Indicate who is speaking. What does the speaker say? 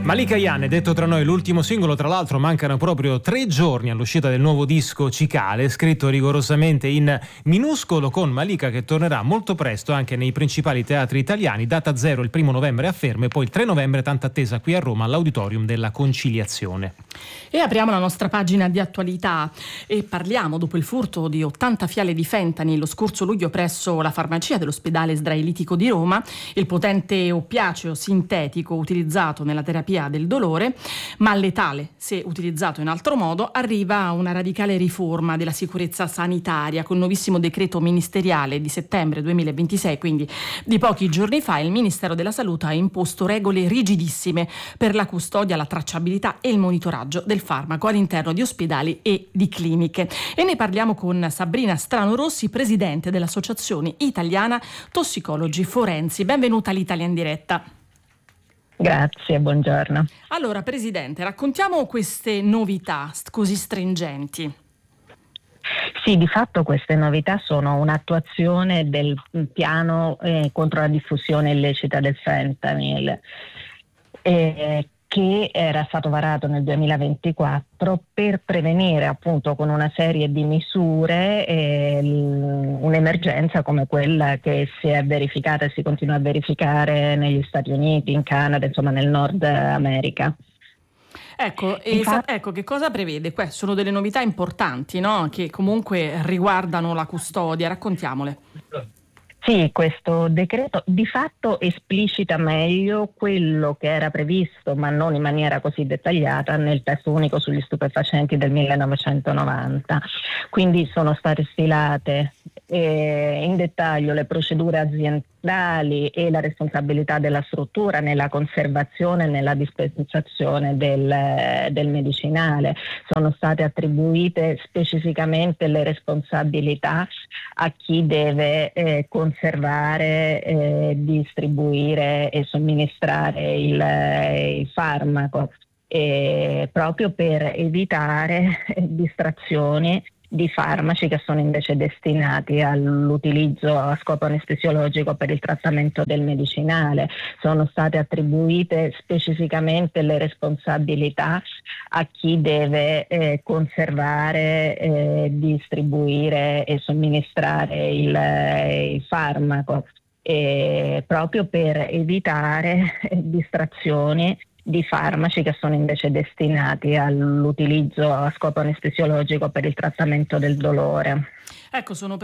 Speaker 1: Malika Ayane, detto tra noi, l'ultimo singolo. Tra l'altro mancano proprio 3 giorni all'uscita del nuovo disco Cicale, scritto rigorosamente in minuscolo, con Malika che tornerà molto presto anche nei principali teatri italiani. Data 0 il 1 novembre a Fermo e poi il 3 novembre tanto attesa qui a Roma all'Auditorium della Conciliazione.
Speaker 2: E apriamo la nostra pagina di attualità e parliamo, dopo il furto di 80 fiale di fentanyl lo scorso luglio presso la farmacia dell'ospedale israelitico di Roma, il potente oppiaceo sintetico utilizzato nella terapia del dolore, ma letale se utilizzato in altro modo, arriva a una radicale riforma della sicurezza sanitaria. Con il nuovissimo decreto ministeriale di settembre 2026, quindi di pochi giorni fa, il Ministero della Salute ha imposto regole rigidissime per la custodia, la tracciabilità e il monitoraggio del farmaco all'interno di ospedali e di cliniche. E ne parliamo con Sabrina Strano Rossi, presidente dell'Associazione Italiana Tossicologi Forensi. Benvenuta all'Italia in diretta.
Speaker 3: Grazie, buongiorno.
Speaker 2: Allora, Presidente, raccontiamo queste novità così stringenti.
Speaker 3: Sì, di fatto queste novità sono un'attuazione del piano contro la diffusione illecita del fentanyl, che era stato varato nel 2024 per prevenire appunto con una serie di misure un'emergenza come quella che si è verificata e si continua a verificare negli Stati Uniti, in Canada, insomma nel Nord America.
Speaker 2: Ecco, che cosa prevede? Sono delle novità importanti, no? Che comunque riguardano la custodia, raccontiamole.
Speaker 3: Sì, questo decreto di fatto esplicita meglio quello che era previsto, ma non in maniera così dettagliata, nel testo unico sugli stupefacenti del 1990. Quindi sono state stilate in dettaglio le procedure aziendali e la responsabilità della struttura nella conservazione e nella dispensazione del medicinale. Sono state attribuite specificamente le responsabilità a chi deve conservare, distribuire e somministrare il farmaco, proprio per evitare distrazioni di farmaci che sono invece destinati all'utilizzo a scopo anestesiologico per il trattamento del medicinale. Sono state attribuite specificamente le responsabilità a chi deve conservare, distribuire e somministrare il farmaco, proprio per evitare distrazioni di farmaci che sono invece destinati all'utilizzo a scopo anestesiologico per il trattamento del dolore.
Speaker 2: Ecco, sono